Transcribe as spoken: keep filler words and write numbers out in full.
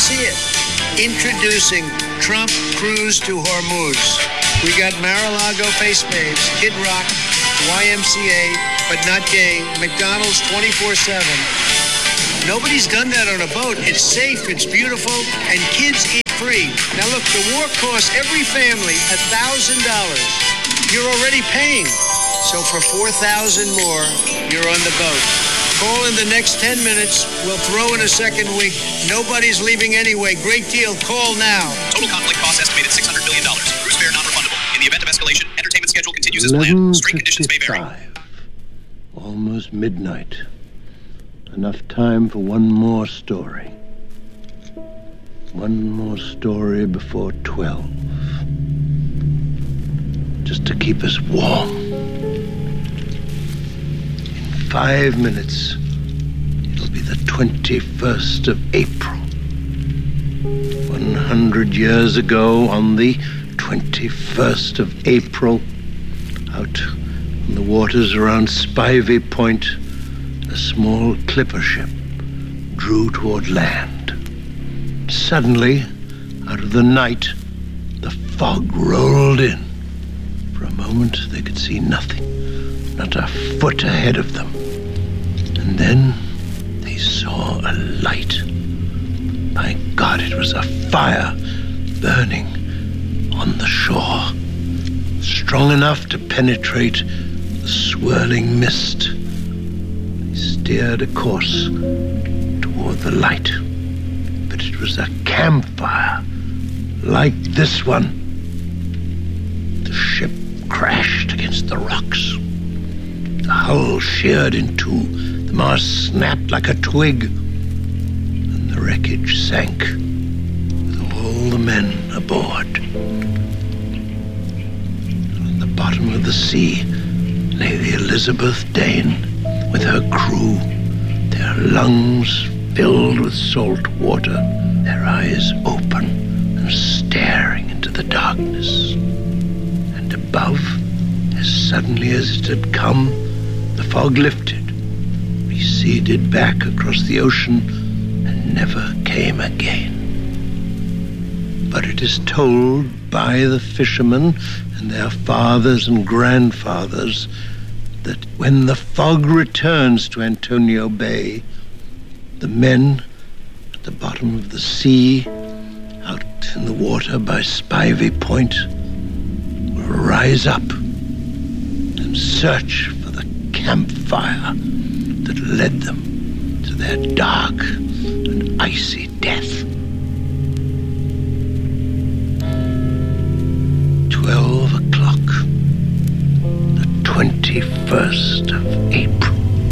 see it. Introducing Trump Cruise to Hormuz. We got Mar-a-Lago face babes, Kid Rock, Y M C A, but not gay, McDonald's twenty-four seven. Nobody's done that on a boat. It's safe, it's beautiful, and kids eat free. Now look, the war costs every family one thousand dollars. You're already paying. So for four thousand dollars more, you're on the boat. Call in the next ten minutes. We'll throw in a second week. Nobody's leaving anyway. Great deal. Call now. Total conflict cost estimated six hundred billion dollars. Cruise fare non-refundable. In the event of escalation, entertainment schedule continues as planned. String conditions may vary. Almost midnight. Enough time for one more story. One more story before twelve. Just to keep us warm. In five minutes, it'll be the twenty-first of April. One hundred years ago, on the twenty-first of April, out on the waters around Spivey Point, a small clipper ship drew toward land. Suddenly, out of the night, the fog rolled in. For a moment, they could see nothing, not a foot ahead of them. And then they saw a light. My God, it was a fire burning on the shore, strong enough to penetrate the swirling mist. They steered a course toward the light. But it was a campfire like this one. The ship crashed against the rocks. The hull sheared in two. The mast snapped like a twig. And the wreckage sank with all the men aboard. And at the bottom of the sea lay the Elizabeth Dane with her crew, their lungs filled with salt water, their eyes open and staring into the darkness. And above, as suddenly as it had come, the fog lifted, receded back across the ocean, and never came again. But it is told by the fishermen and their fathers and grandfathers that when the fog returns to Antonio Bay, the men at the bottom of the sea, out in the water by Spivey Point, will rise up and search for the campfire that led them to their dark and icy death. Twelve o'clock, the twenty-first of April.